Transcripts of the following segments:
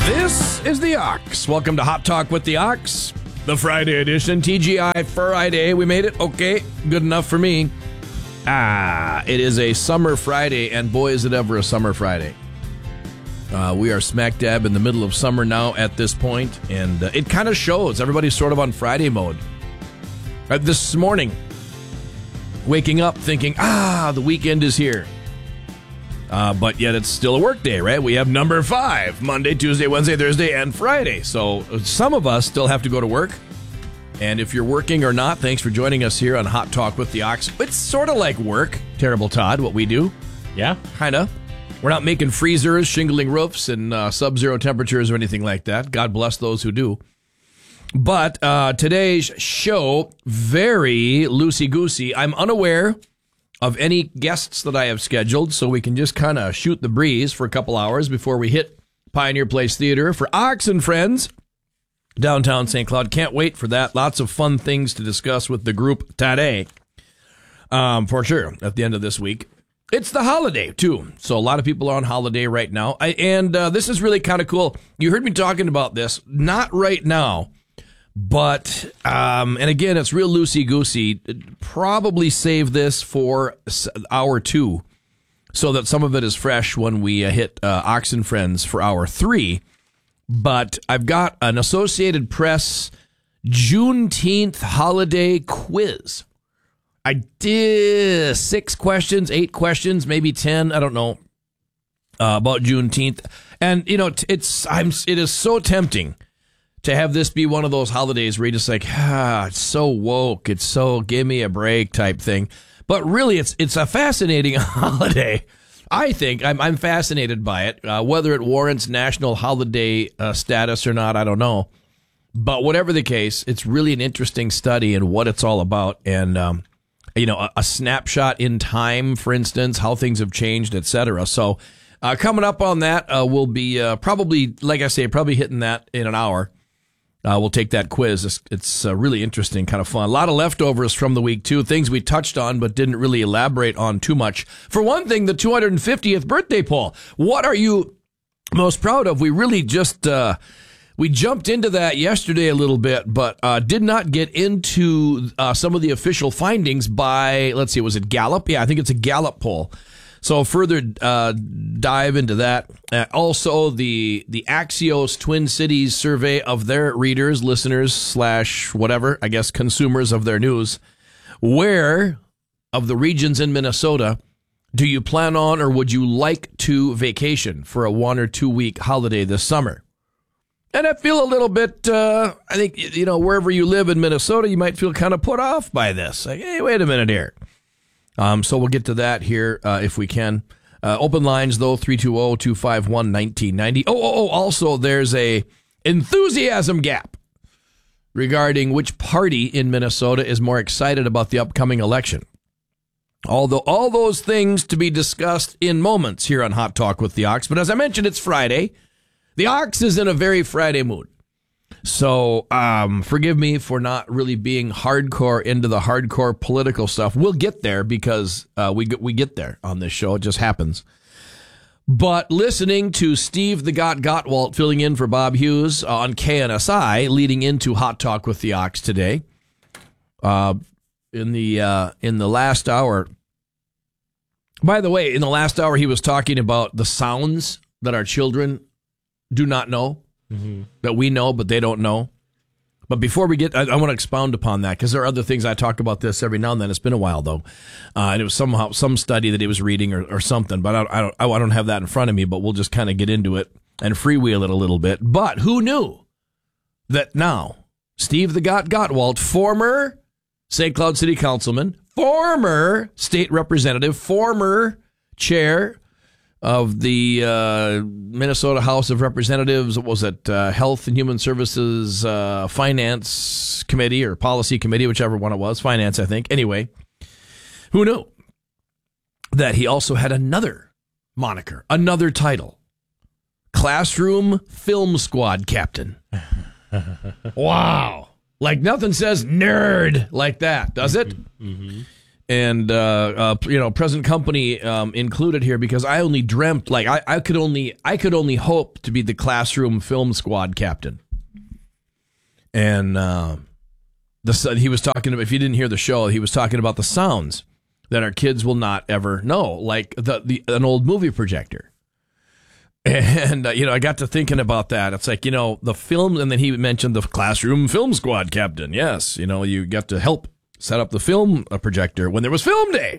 This is the Ox. Welcome to Hot Talk with the Ox, the Friday edition. TGI Friday. We made it. Okay, good enough for me. It is a summer Friday, and boy, is it ever a summer Friday. We are smack dab in the middle of summer now at this point, and it kind of shows. Everybody's sort of on Friday mode. This morning, waking up thinking, the weekend is here. But yet it's still a work day, right? We have number 5, Monday, Tuesday, Wednesday, Thursday, and Friday. So some of us still have to go to work. And if you're working or not, thanks for joining us here on Hot Talk with the Ox. It's sort of like work, Terrible Todd, what we do. Yeah. Kind of. We're not making freezers, shingling roofs, and sub-zero temperatures or anything like that. God bless those who do. But today's show, very loosey-goosey. I'm unaware of any guests that I have scheduled, so we can just kind of shoot the breeze for a couple hours before we hit Pioneer Place Theater for Ox and Friends, downtown St. Cloud. Can't wait for that. Lots of fun things to discuss with the group today, for sure, at the end of this week. It's the holiday, too, so a lot of people are on holiday right now, and this is really kind of cool. You heard me talking about this, not right now, but, and again, it's real loosey-goosey. Probably save this for hour 2 so that some of it is fresh when we hit Ox and Friends for hour 3. But I've got an Associated Press Juneteenth holiday quiz. I did 6 questions, 8 questions, maybe 10, I don't know, about Juneteenth. And, you know, it is so tempting to have this be one of those holidays where you're just like, it's so woke, it's so give me a break type thing. But really, it's a fascinating holiday. I think I'm fascinated by it. Whether it warrants national holiday status or not, I don't know. But whatever the case, it's really an interesting study in what it's all about. And, a snapshot in time, for instance, how things have changed, et cetera. So coming up on that, we'll be probably, like I say, probably hitting that in an hour. We'll take that quiz. It's really interesting, kind of fun. A lot of leftovers from the week, too. Things we touched on but didn't really elaborate on too much. For one thing, the 250th birthday poll. What are you most proud of? We really just we jumped into that yesterday a little bit, but did not get into some of the official findings by, let's see, was it Gallup? Yeah, I think it's a Gallup poll. So further dive into that. Also, the Axios Twin Cities survey of their readers, listeners, / whatever, I guess, consumers of their news. Where of the regions in Minnesota do you plan on or would you like to vacation for a 1 or 2 week holiday this summer? And I feel a little bit, I think, wherever you live in Minnesota, you might feel kind of put off by this. Like, hey, wait a minute here. So we'll get to that here if we can. Open lines, though, 320-251-1990. Also, there's a enthusiasm gap regarding which party in Minnesota is more excited about the upcoming election. Although all those things to be discussed in moments here on Hot Talk with the Ox. But as I mentioned, it's Friday. The Ox is in a very Friday mood. So forgive me for not really being hardcore into the hardcore political stuff. We'll get there because we get there on this show. It just happens. But listening to Steve the Gottwalt filling in for Bob Hughes on KNSI, leading into Hot Talk with the Ox today, in the last hour. By the way, in the last hour, he was talking about the sounds that our children do not know. Mm-hmm. That we know, but they don't know. But before we get, I want to expound upon that because there are other things. I talk about this every now and then. It's been a while though, and it was some study that he was reading or something. But I don't have that in front of me. But we'll just kind of get into it and freewheel it a little bit. But who knew that now Steve the Gottwalt, former St. Cloud City Councilman, former state representative, former chair of the Minnesota House of Representatives, what was it, Health and Human Services Finance Committee or Policy Committee, whichever one it was, Finance, I think. Anyway, who knew that he also had another moniker, another title, Classroom Film Squad Captain. Wow. Like nothing says nerd like that, does it? Mm-hmm. and present company included here, because I only dreamt, like I could only hope to be the classroom film squad captain. And he was talking about, if you didn't hear the show, he was talking about the sounds that our kids will not ever know, like an old movie projector. And, I got to thinking about that. It's like, the film, and then he mentioned the classroom film squad captain. Yes, you got to help set up the film projector when there was film day.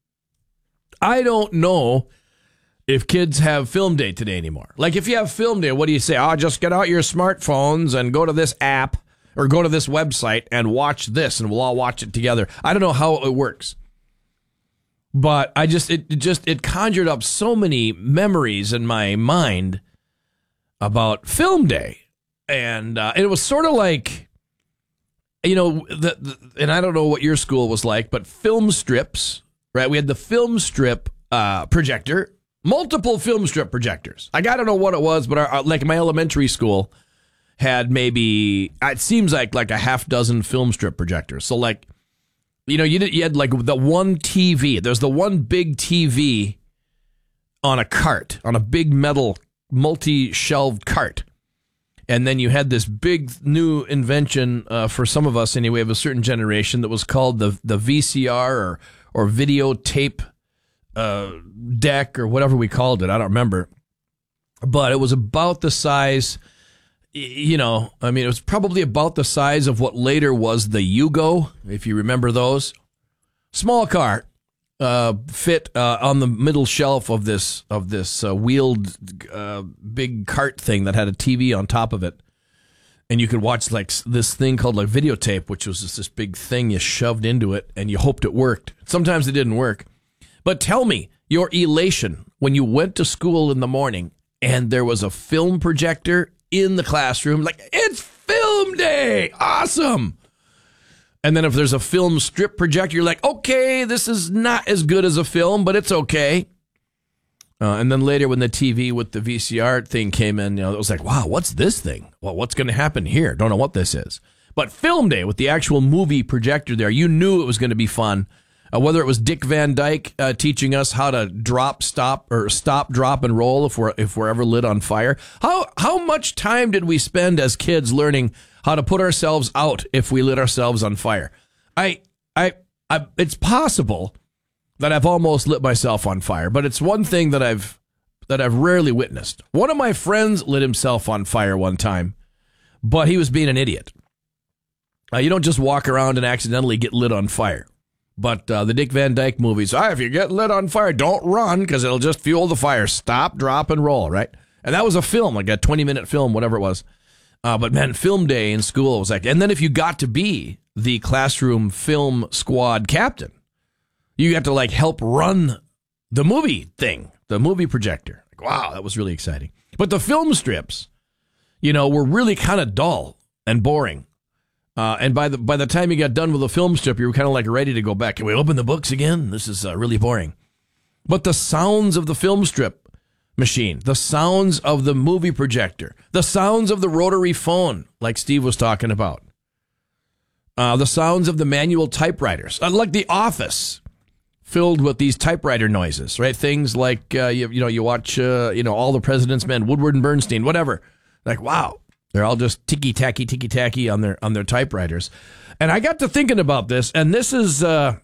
I don't know if kids have film day today anymore. Like, if you have film day, what do you say? Just get out your smartphones and go to this app or go to this website and watch this, and we'll all watch it together. I don't know how it works. But it conjured up so many memories in my mind about film day. And it was sort of like, and I don't know what your school was like, but film strips, right? We had the film strip projector, multiple film strip projectors. I don't know what it was, but like my elementary school had maybe, it seems like a half dozen film strip projectors. So like, you had like the one TV. There's the one big TV on a cart, on a big metal multi-shelved cart. And then you had this big new invention for some of us anyway, of a certain generation, that was called the VCR or videotape deck, or whatever we called it. I don't remember. But it was about the size, it was probably about the size of what later was the Yugo, if you remember those. Small cart, fit on the middle shelf of this wheeled big cart thing that had a TV on top of it. And you could watch like this thing called like videotape, which was just this big thing you shoved into it and you hoped it worked. Sometimes it didn't work. But tell me your elation when you went to school in the morning and there was a film projector in the classroom, like, it's film day, awesome. And then if there's a film strip projector, you're like, okay, this is not as good as a film, but it's okay. And then later when the TV with the VCR thing came in, it was like, wow, what's this thing? Well, what's going to happen here? Don't know what this is. But film day with the actual movie projector there, you knew it was going to be fun. Whether it was Dick Van Dyke teaching us how to stop, drop, and roll if we're ever lit on fire. How much time did we spend as kids learning how to put ourselves out if we lit ourselves on fire? It's possible that I've almost lit myself on fire, but it's one thing that I've rarely witnessed. One of my friends lit himself on fire one time, but he was being an idiot. You don't just walk around and accidentally get lit on fire. But the Dick Van Dyke movies, if you get lit on fire, don't run because it'll just fuel the fire. Stop, drop, and roll, right? And that was a film, like a 20-minute film, whatever it was. But man, film day in school was like, and then if you got to be the classroom film squad captain, you got to like help run the movie thing, the movie projector. Like, wow, that was really exciting. But the film strips, were really kind of dull and boring. And by the time you got done with the film strip, you were kind of like ready to go back. Can we open the books again? This is really boring. But the sounds of the film strip machine, the sounds of the movie projector, the sounds of the rotary phone, like Steve was talking about, the sounds of the manual typewriters, like The Office, filled with these typewriter noises, right? Things like you watch All the President's Men, Woodward and Bernstein, whatever. Like, wow. They're all just ticky-tacky on their typewriters. And I got to thinking about this, and this is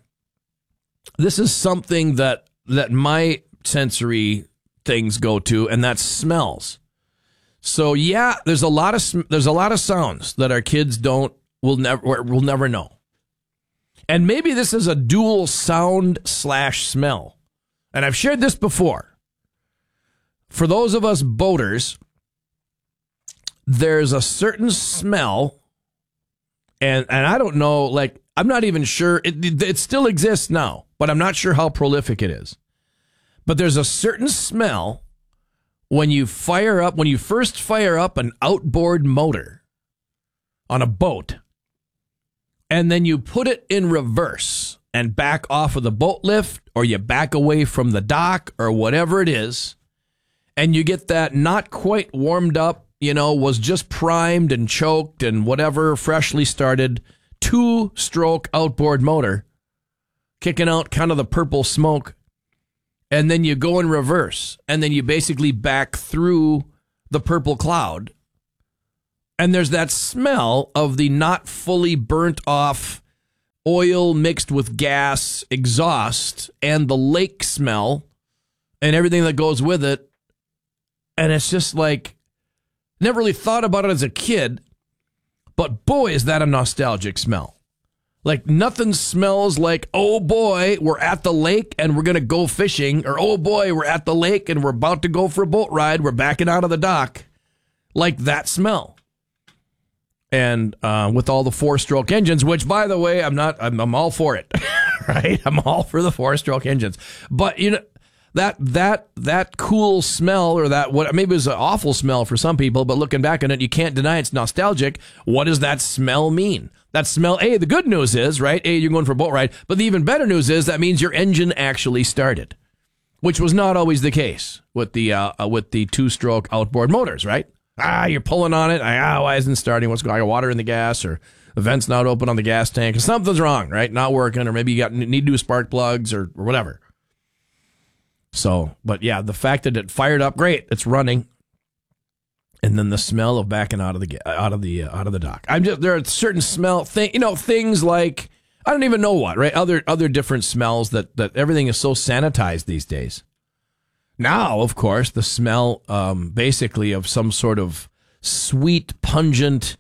something that my sensory things go to, and that's smells. So yeah, there's a lot of sounds that our kids will never know. And maybe this is a dual sound/smell. And I've shared this before. For those of us boaters, there's a certain smell, and I don't know, like, I'm not even sure, it still exists now, but I'm not sure how prolific it is. But there's a certain smell when you first fire up an outboard motor on a boat, and then you put it in reverse and back off of the boat lift, or you back away from the dock, or whatever it is, and you get that not quite warmed up, was just primed and choked and whatever, freshly started 2-stroke outboard motor kicking out kind of the purple smoke, and then you go in reverse, and then you basically back through the purple cloud, and there's that smell of the not fully burnt off oil mixed with gas exhaust and the lake smell and everything that goes with it. And it's just like, never really thought about it as a kid, but boy, is that a nostalgic smell. Like, nothing smells like, oh boy, we're at the lake and we're going to go fishing, or oh boy, we're at the lake and we're about to go for a boat ride, we're backing out of the dock, like that smell. And with all the 4-stroke engines, which, by the way, I'm all for it, right? I'm all for the 4-stroke engines. But, you know, that cool smell, or that, what maybe it was an awful smell for some people, but looking back on it, you can't deny it's nostalgic. What does that smell mean? That smell, the good news is, right, you're going for a boat ride, but the even better news is that means your engine actually started, which was not always the case with the 2-stroke outboard motors, right? You're pulling on it, why isn't it starting? What's going on? I got water in the gas, or the vent's not open on the gas tank, or something's wrong, right? Not working, or maybe you need new spark plugs, or whatever. So, but yeah, the fact that it fired up, great, it's running. And then the smell of backing out of the dock. There are certain things like, I don't even know what, right? Other different smells that everything is so sanitized these days. Now, of course, the smell basically of some sort of sweet, pungent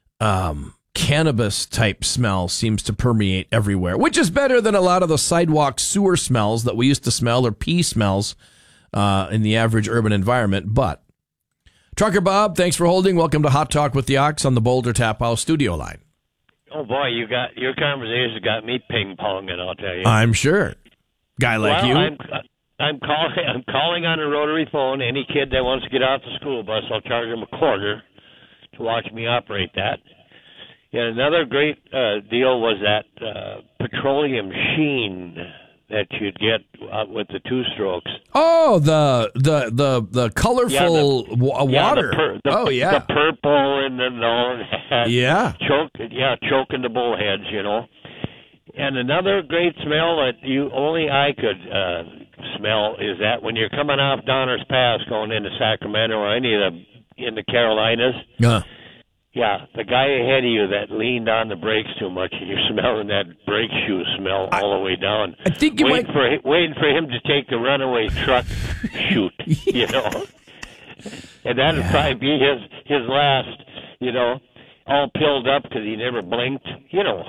cannabis type smell seems to permeate everywhere, which is better than a lot of the sidewalk sewer smells that we used to smell, or pee smells in the average urban environment. But Trucker Bob, thanks for holding. Welcome to Hot Talk with the Ox on the Boulder Tap House studio line. Oh boy, your conversation got me ping-ponging, I'll tell you. I'm sure. Guy like you. I'm calling on a rotary phone. Any kid that wants to get off the school bus, I'll charge them $0.25 to watch me operate that. And another great deal was that petroleum sheen that you'd get with the 2-strokes. Oh, the colorful water. The purple and then all that. Choking the bullheads, you know. And another great smell that only I could smell is that when you're coming off Donner's Pass going into Sacramento or any of in the Carolinas. Yeah, the guy ahead of you that leaned on the brakes too much, and you're smelling that brake shoe smell all the way down. I think waiting for him to take the runaway truck chute, you know. And that'd probably be his last, you know, all pilled up because he never blinked. You know,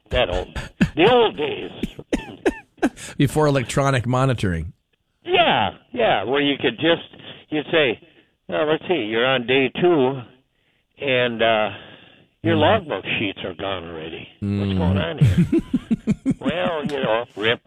the old days. Before electronic monitoring. Yeah, where you'd say, oh, let's see, you're on day 2. And your logbook sheets are gone already. What's going on here? Well, you know, rip.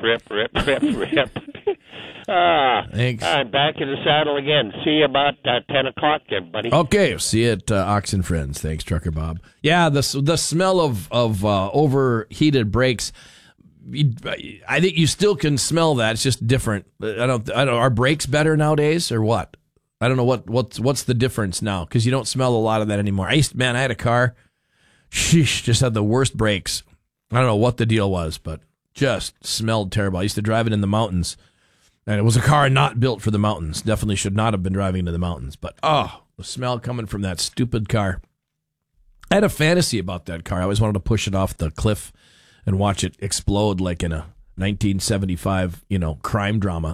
Thanks. I'm back in the saddle again. See you about 10 o'clock there, buddy. Okay, see you at Ox and Friends. Thanks, Trucker Bob. Yeah, the smell of overheated brakes, I think you still can smell that. It's just different. I don't. Are brakes better nowadays or what? I don't know what's the difference now, because you don't smell a lot of that anymore. I had a car, just had the worst brakes. I don't know what the deal was, but just smelled terrible. I used to drive it in the mountains, and it was a car not built for the mountains. Definitely should not have been driving into the mountains, but the smell coming from that stupid car. I had a fantasy about that car. I always wanted to push it off the cliff and watch it explode like in a 1975, crime drama.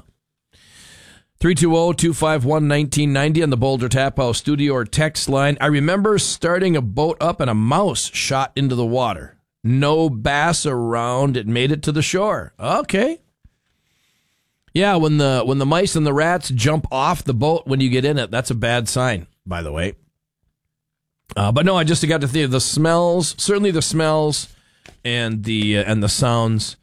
320-251-1990 on the Boulder Tap House studio or text line. I remember starting a boat up and a mouse shot into the water. No bass around. It made it to the shore. Okay. Yeah, when the mice and the rats jump off the boat when you get in it, that's a bad sign, by the way. But no, I just got to think the smells, certainly the smells and the sounds.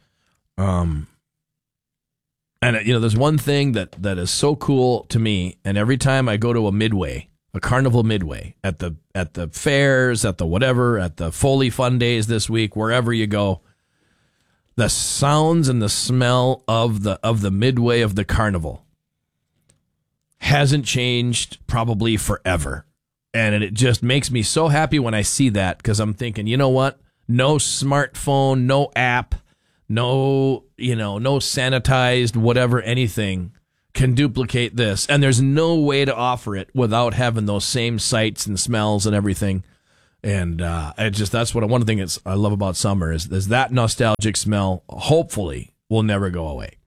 And, there's one thing that is so cool to me, and every time I go to a carnival midway, at the fairs, at the whatever, at the Foley Fun Days this week, wherever you go, the sounds and the smell of the midway of the carnival hasn't changed probably forever. And it just makes me so happy when I see that, because I'm thinking, you know what? No smartphone, no app, no sanitized whatever anything can duplicate this. And there's no way to offer it without having those same sights and smells and everything. And that's one thing I love about summer is that nostalgic smell, hopefully, will never go away.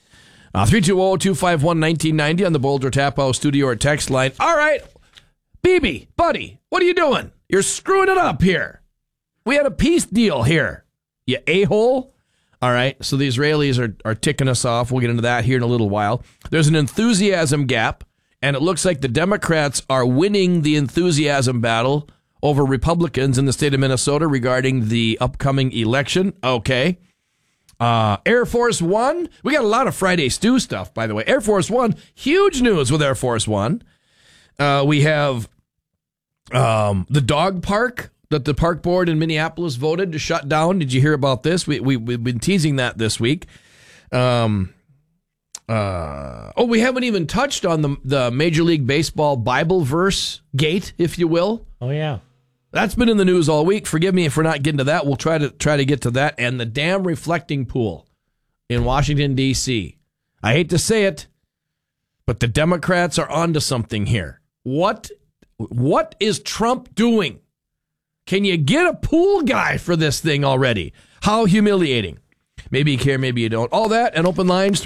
320-251-1990 on the Boulder Tap House studio or text line. All right, BB, buddy, what are you doing? You're screwing it up here. We had a peace deal here, you a-hole. All right, so the Israelis are ticking us off. We'll get into that here in a little while. There's an enthusiasm gap, and it looks like the Democrats are winning the enthusiasm battle over Republicans in the state of Minnesota regarding the upcoming election. Okay. Air Force One. We got a lot of Friday Stew stuff, by the way. Air Force One. Huge news with Air Force One. We have the dog park that the park board in Minneapolis voted to shut down. Did you hear about this? We've been teasing that this week. We haven't even touched on the Major League Baseball Bible verse gate, if you will. Oh, yeah. That's been in the news all week. Forgive me if we're not getting to that. We'll try to get to that. And the damn reflecting pool in Washington, D.C. I hate to say it, but the Democrats are onto something here. What is Trump doing? Can you get a pool guy for this thing already? How humiliating. Maybe you care, maybe you don't. All that and open lines,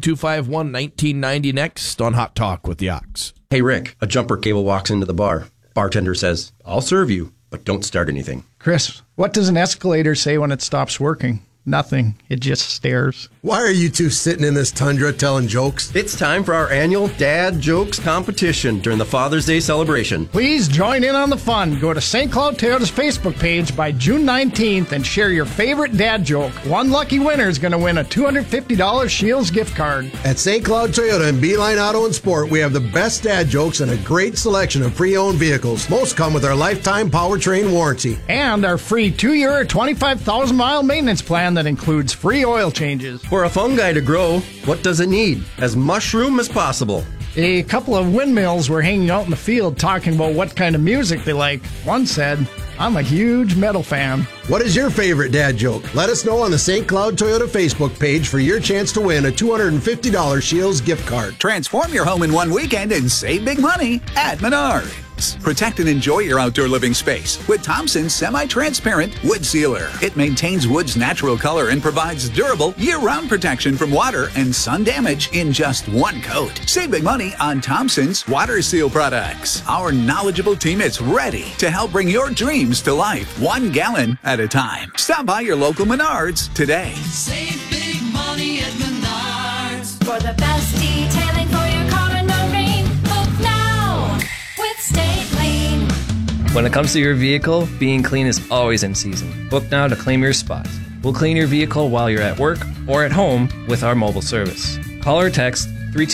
320-251-1990 next on Hot Talk with the Ox. Hey, Rick, a jumper cable walks into the bar. Bartender says, "I'll serve you, but don't start anything." Chris, what does an escalator say when it stops working? Nothing. It just stares. Why are you two sitting in this tundra telling jokes? It's time for our annual Dad Jokes competition during the Father's Day celebration. Please join in on the fun. Go to St. Cloud Toyota's Facebook page by June 19th and share your favorite dad joke. One lucky winner is going to win a $250 Shields gift card. At St. Cloud Toyota and Beeline Auto and Sport, we have the best dad jokes and a great selection of pre-owned vehicles. Most come with our lifetime powertrain warranty. And our free 2-year, 25,000-mile maintenance plan that includes free oil changes. For a fungi to grow, what does it need? As mushroom as possible. A couple of windmills were hanging out in the field talking about what kind of music they like. One said, "I'm a huge metal fan." What is your favorite dad joke? Let us know on the St. Cloud Toyota Facebook page for your chance to win a $250 Shields gift card. Transform your home in one weekend and save big money at Menards. Protect and enjoy your outdoor living space with Thompson's semi-transparent wood sealer. It maintains wood's natural color and provides durable year-round protection from water and sun damage in just one coat. Save big money on Thompson's water seal products. Our knowledgeable team is ready to help bring your dreams to life, 1 gallon at a time. Stop by your local Menards today. Save big money at Menards. For the best detailing for your car and marine, book now with Stay Clean. When it comes to your vehicle, being clean is always in season. Book now to claim your spot. We'll clean your vehicle while you're at work or at home with our mobile service. Call or text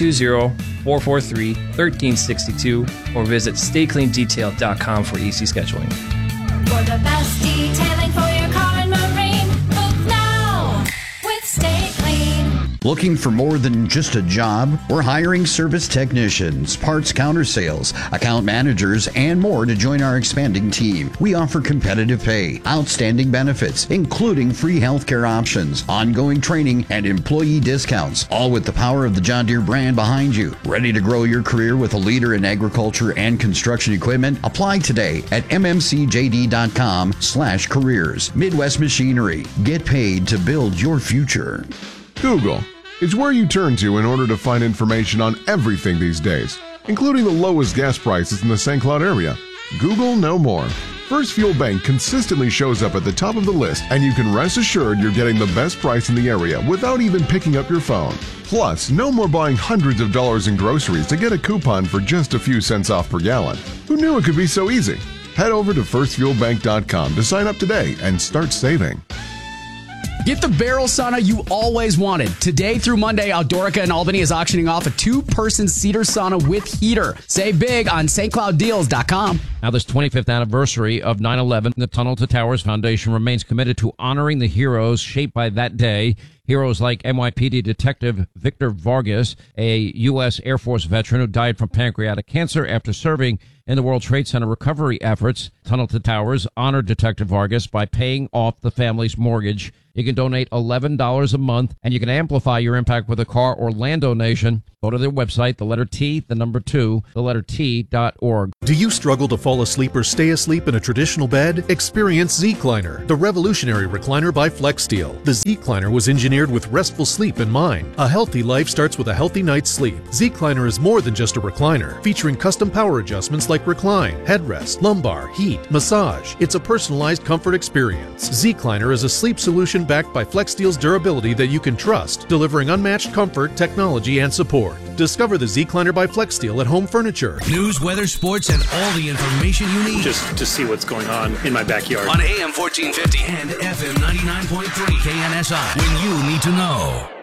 320-443-1362 or visit staycleandetail.com for easy scheduling. For the best detailing for your car and marine, book now with Stay Clean. Looking for more than just a job? We're hiring service technicians, parts counter sales, account managers, and more to join our expanding team. We offer competitive pay, outstanding benefits, including free healthcare options, ongoing training, and employee discounts, all with the power of the John Deere brand behind you. Ready to grow your career with a leader in agriculture and construction equipment? Apply today at mmcjd.com/careers. Midwest Machinery. Get paid to build your future. Google is where you turn to in order to find information on everything these days, including the lowest gas prices in the St. Cloud area. Google no more. First Fuel Bank consistently shows up at the top of the list, and you can rest assured you're getting the best price in the area without even picking up your phone. Plus, no more buying hundreds of dollars in groceries to get a coupon for just a few cents off per gallon. Who knew it could be so easy? Head over to firstfuelbank.com to sign up today and start saving. Get the barrel sauna you always wanted. Today through Monday, Outdoorica in Albany is auctioning off a 2-person cedar sauna with heater. Save big on stclouddeals.com. Now, this 25th anniversary of 9/11, the Tunnel to Towers Foundation remains committed to honoring the heroes shaped by that day. Heroes like NYPD Detective Victor Vargas, a U.S. Air Force veteran who died from pancreatic cancer after serving in the World Trade Center recovery efforts. Tunnel to Towers honored Detective Vargas by paying off the family's mortgage. You can donate $11 a month, and you can amplify your impact with a car or land donation. Go to their website, the letter T, the number 2, the letter T.org. Do you struggle to fall asleep or stay asleep in a traditional bed? Experience Zecliner, the revolutionary recliner by FlexSteel. The Zecliner was engineered with restful sleep in mind. A healthy life starts with a healthy night's sleep. Zecliner is more than just a recliner, featuring custom power adjustments like recline, headrest, lumbar, heat, massage. It's a personalized comfort experience. Zecliner is a sleep solution backed by FlexSteel's durability that you can trust, delivering unmatched comfort, technology, and support. Discover the Zecliner by FlexSteel at Home Furniture. News, weather, sports, and all the information you need. Just to see what's going on in my backyard. On AM 1450 and FM 99.3 KNSI. When you need to know.